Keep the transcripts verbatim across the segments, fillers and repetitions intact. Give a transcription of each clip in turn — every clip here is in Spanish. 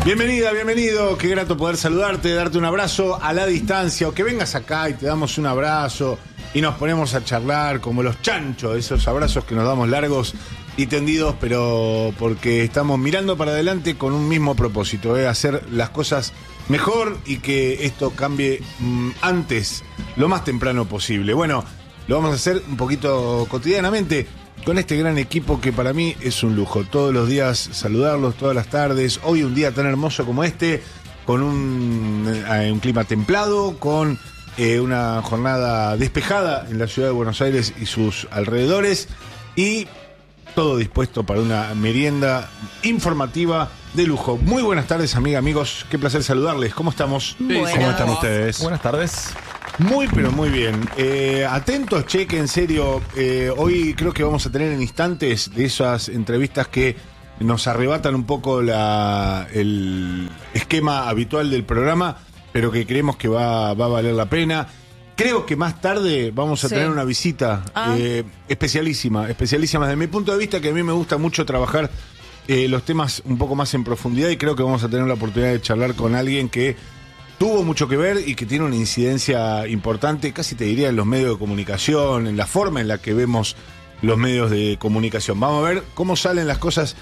Bienvenida, bienvenido, qué grato poder saludarte, darte un abrazo a la distancia, o que vengas acá y te damos un abrazo y nos ponemos a charlar como los chanchos, esos abrazos que nos damos largos y tendidos, pero porque estamos mirando para adelante con un mismo propósito, ¿eh? Hacer las cosas mejor y que esto cambie mmm, antes, lo más temprano posible. Bueno, lo vamos a hacer un poquito cotidianamente con este gran equipo que para mí es un lujo. Todos los días saludarlos, todas las tardes. Hoy un día tan hermoso como este, con un, eh, un clima templado, con eh, una jornada despejada en la ciudad de Buenos Aires y sus alrededores. Y todo dispuesto para una merienda informativa de lujo. Muy buenas tardes, amigas, amigos. Qué placer saludarles. ¿Cómo estamos? Buenas. ¿Cómo están ustedes? Buenas tardes. Muy, pero muy bien. Eh, atentos, cheque, en serio. Eh, hoy creo que vamos a tener en instantes de esas entrevistas que nos arrebatan un poco la, el esquema habitual del programa, pero que creemos que va, va a valer la pena. Creo que más tarde vamos a sí. tener una visita ah. eh, especialísima, especialísima desde mi punto de vista, que a mí me gusta mucho trabajar eh, los temas un poco más en profundidad, y creo que vamos a tener la oportunidad de charlar con alguien que tuvo mucho que ver y que tiene una incidencia importante, casi te diría, en los medios de comunicación, en la forma en la que vemos los medios de comunicación. Vamos a ver cómo salen las cosas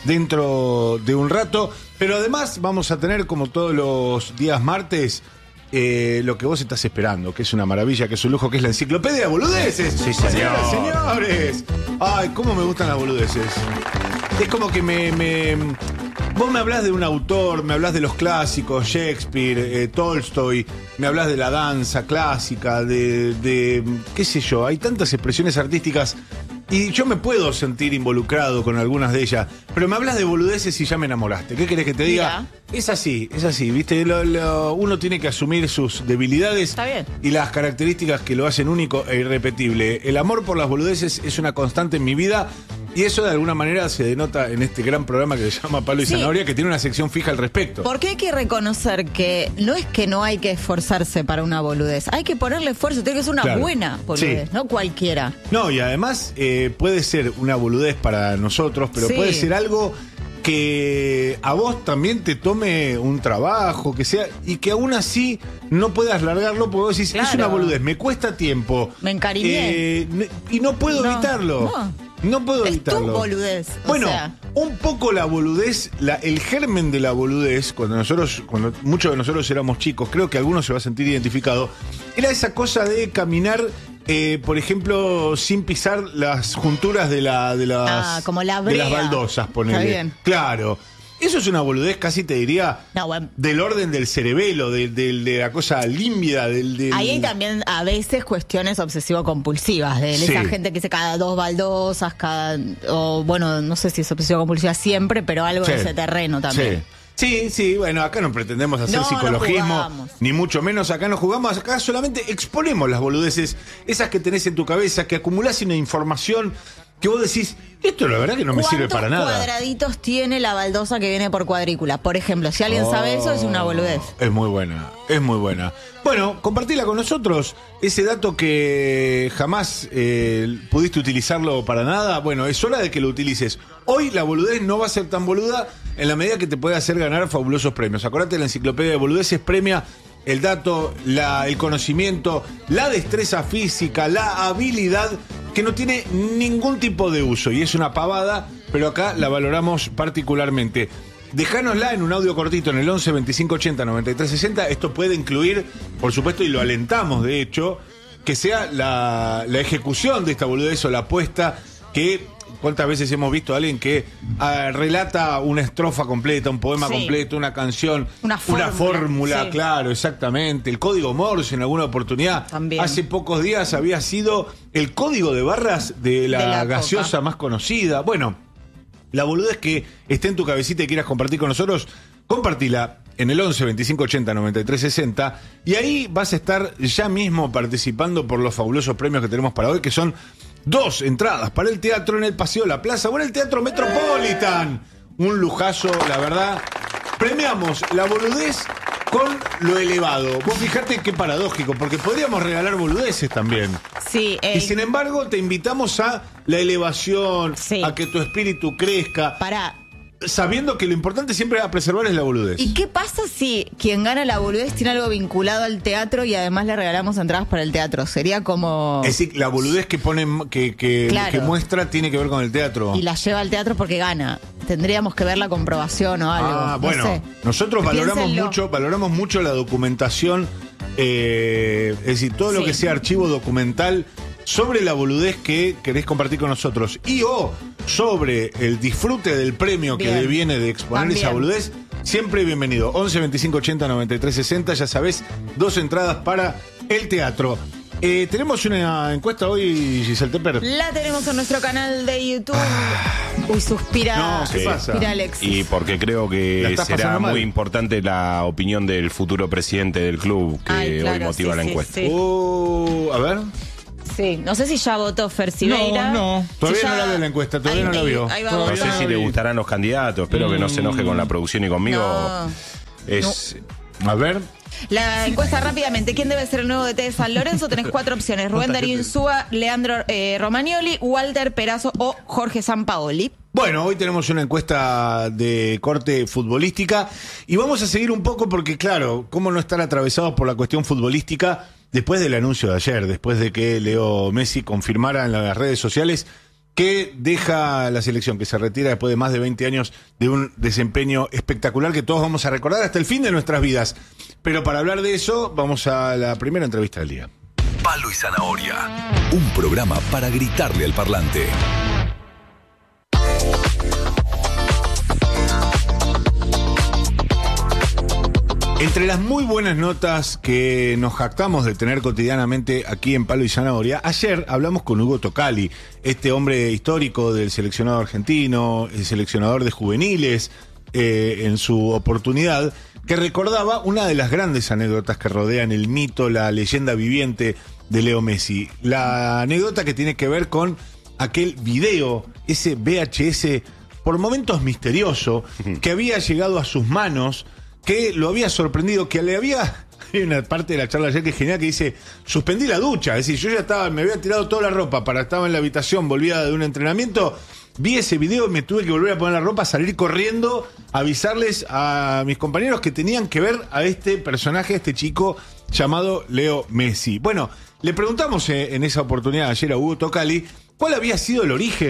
dentro de un rato, pero además vamos a tener, como todos los días martes, eh, lo que vos estás esperando, que es una maravilla, que es un lujo, que es la enciclopedia de boludeces. Sí, señor. Señoras, señores. Ay, cómo me gustan las boludeces. Es como que me... me Vos me hablás de un autor, me hablás de los clásicos, Shakespeare, eh, Tolstoy, me hablás de la danza clásica, de, de, qué sé yo, hay tantas expresiones artísticas y yo me puedo sentir involucrado con algunas de ellas, pero me hablas de boludeces y ya me enamoraste. ¿Qué querés que te diga? Mira. Es así, es así, ¿viste? Lo, lo, uno tiene que asumir sus debilidades. Está bien. Y las características que lo hacen único e irrepetible. El amor por las boludeces es una constante en mi vida. Y eso de alguna manera se denota en este gran programa que se llama Palo y sí. Zanahoria, que tiene una sección fija al respecto. Porque hay que reconocer que no es que no hay que esforzarse para una boludez, hay que ponerle esfuerzo, tiene que ser una claro. buena boludez, sí. no cualquiera. No, y además eh, puede ser una boludez para nosotros, pero sí. puede ser algo que a vos también te tome un trabajo, que sea, y que aún así no puedas largarlo, porque vos decís, claro. es una boludez, me cuesta tiempo. Me encariñé. Eh, y no puedo no, evitarlo. No. No puedo es evitarlo. Tu boludez. Bueno, o sea. un poco la boludez, la, el germen de la boludez, cuando nosotros, cuando muchos de nosotros éramos chicos, creo que algunos se va a sentir identificado, era esa cosa de caminar, eh, por ejemplo, sin pisar las junturas de, la, de, las, ah, como la de las baldosas, ponele. Está bien. Claro. Eso es una boludez, casi te diría, no, bueno. del orden del cerebelo, de, de, de la cosa límpida. Del, del... Ahí hay también a veces cuestiones obsesivo-compulsivas, de sí. esa gente que dice cada dos baldosas, cada o bueno, no sé si es obsesivo-compulsiva siempre, pero algo sí. de ese terreno también. Sí. Sí, sí, bueno, acá no pretendemos hacer no, psicologismo, no ni mucho menos, acá no jugamos, acá solamente exponemos las boludeces, esas que tenés en tu cabeza, que acumulás una información que vos decís, esto la verdad que no me sirve para nada. ¿Cuántos cuadraditos tiene la baldosa que viene por cuadrícula? Por ejemplo, si alguien oh, sabe eso, es una boludez. Es muy buena, es muy buena. Bueno, compartila con nosotros, ese dato que jamás eh, pudiste utilizarlo para nada, bueno, es hora de que lo utilices. Hoy la boludez no va a ser tan boluda en la medida que te puede hacer ganar fabulosos premios. Acordate, la enciclopedia de boludeces premia el dato, la, el conocimiento, la destreza física, la habilidad que no tiene ningún tipo de uso y es una pavada, pero acá la valoramos particularmente. Dejánosla en un audio cortito en el once, veinticinco, ochenta, noventa y tres, sesenta. Esto puede incluir, por supuesto, y lo alentamos de hecho, que sea la, la ejecución de esta boludez o la apuesta que... ¿Cuántas veces hemos visto a alguien que uh, relata una estrofa completa, un poema sí. completo, una canción, una fórmula, una fórmula sí. claro, exactamente? El código Morse en alguna oportunidad. También. Hace pocos días había sido el código de barras de la, de la gaseosa Coca. más conocida. Bueno, la boludez que esté en tu cabecita y quieras compartir con nosotros, compartila en el once, veinticinco, ochenta, noventa y tres, sesenta y ahí vas a estar ya mismo participando por los fabulosos premios que tenemos para hoy, que son dos entradas para el teatro en el Paseo de la Plaza o en el Teatro Metropolitan. Un lujazo, la verdad. Premiamos la boludez con lo elevado. Vos fijate qué paradójico, porque podríamos regalar boludeces también. Sí. Eh, y sin embargo, te invitamos a la elevación, sí. a que tu espíritu crezca. Pará. sabiendo que lo importante siempre a preservar es la boludez. ¿Y qué pasa si quien gana la boludez tiene algo vinculado al teatro y además le regalamos entradas para el teatro? Sería como... Es decir, la boludez que ponen, que, que, claro. que muestra tiene que ver con el teatro. Y la lleva al teatro porque gana. Tendríamos que ver la comprobación o algo. Ah, no bueno, sé. nosotros valoramos Piénsenlo. mucho, valoramos mucho la documentación, eh, es decir, todo lo Sí. que sea archivo documental sobre la boludez que querés compartir con nosotros y o sobre el disfrute del premio Bien. que deviene de exponer También. esa boludez, siempre bienvenido. once, veinticinco, ochenta, noventa y tres, sesenta, ya sabés, dos entradas para el teatro. Eh, tenemos una encuesta hoy, Giselle Tepper. La tenemos en nuestro canal de YouTube. Uy, suspira. No, ¿qué Sí. pasa? Suspira Alexis. Y porque creo La que estás será pasando mal. muy importante la opinión del futuro presidente del club que Ay, claro, hoy motiva sí, la sí, encuesta. sí. Uh, a ver. Sí, no sé si ya votó Fer Siveira. No, no. Todavía Si no ya- la vio la encuesta, todavía ahí, no la vio. Ahí va a No Todavía sé votar. si le gustarán los candidatos, espero que no se enoje con la producción y conmigo. No. Es A ver. La encuesta rápidamente. ¿Quién debe ser el nuevo D T de San Lorenzo? Tenés cuatro opciones. Rubén Darío Insúa, Leandro eh, Romagnoli, Walter Perazo o Jorge Sampaoli. Bueno, hoy tenemos una encuesta de corte futbolística y vamos a seguir un poco porque, claro, cómo no estar atravesados por la cuestión futbolística después del anuncio de ayer, después de que Leo Messi confirmara en las redes sociales que deja la selección, que se retira después de más de veinte años de un desempeño espectacular que todos vamos a recordar hasta el fin de nuestras vidas. Pero para hablar de eso, vamos a la primera entrevista del día. Palo y Zanahoria, un programa para gritarle al parlante. Entre las muy buenas notas que nos jactamos de tener cotidianamente aquí en Palo y Zanahoria, ayer hablamos con Hugo Tocali, este hombre histórico del seleccionado argentino, el seleccionador de juveniles, eh, en su oportunidad, que recordaba una de las grandes anécdotas que rodean el mito, la leyenda viviente de Leo Messi. La anécdota que tiene que ver con aquel video, ese V H S por momentos misterioso, que había llegado a sus manos, que lo había sorprendido, que le había... Hay una parte de la charla ayer que es genial, que dice, suspendí la ducha, es decir, yo ya estaba, me había tirado toda la ropa, para estaba en la habitación, volvía de un entrenamiento, vi ese video y me tuve que volver a poner la ropa, salir corriendo, avisarles a mis compañeros que tenían que ver a este personaje, a este chico llamado Leo Messi. Bueno, le preguntamos en esa oportunidad ayer a Hugo Tocali, ¿cuál había sido el origen